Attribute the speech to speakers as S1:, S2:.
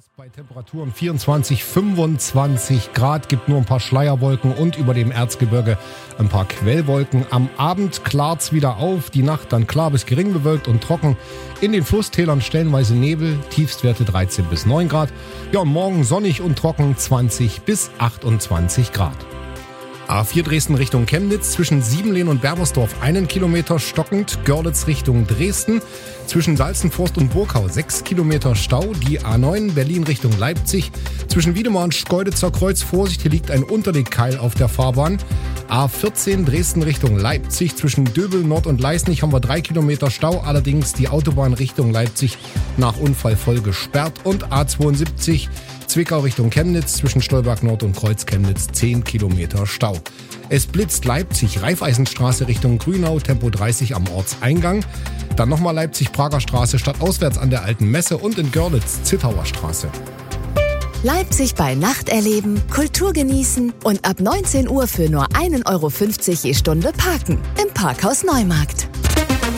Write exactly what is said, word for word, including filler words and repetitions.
S1: Bei Temperaturen vierundzwanzig, fünfundzwanzig Grad, gibt nur ein paar Schleierwolken und über dem Erzgebirge ein paar Quellwolken. Am Abend klart's wieder auf, die Nacht dann klar bis gering bewölkt und trocken. In den Flusstälern stellenweise Nebel, Tiefstwerte dreizehn bis neun Grad. Ja, und morgen sonnig und trocken, zwanzig bis achtundzwanzig Grad. A vier Dresden Richtung Chemnitz, zwischen Siebenlehn und Berbersdorf einen Kilometer stockend, Görlitz Richtung Dresden, zwischen Salzenforst und Burgau sechs Kilometer Stau, die A neun Berlin Richtung Leipzig, zwischen Wiedemar und Schkeuditzer Kreuz, Vorsicht, hier liegt ein Unterlegkeil auf der Fahrbahn, A vierzehn Dresden Richtung Leipzig, zwischen Döbel, Nord und Leisnig haben wir drei Kilometer Stau, allerdings die Autobahn Richtung Leipzig nach Unfall voll gesperrt und A zweiundsiebzig Zwickau Richtung Chemnitz, zwischen Stolberg Nord und Kreuz Chemnitz zehn Kilometer Stau. Es blitzt Leipzig, Raiffeisenstraße Richtung Grünau, Tempo dreißig am Ortseingang. Dann nochmal Leipzig-Prager Straße stadtauswärts an der Alten Messe und in Görlitz Zittauer Straße.
S2: Leipzig bei Nacht erleben, Kultur genießen und ab neunzehn Uhr für nur ein Euro fünfzig je Stunde parken im Parkhaus Neumarkt.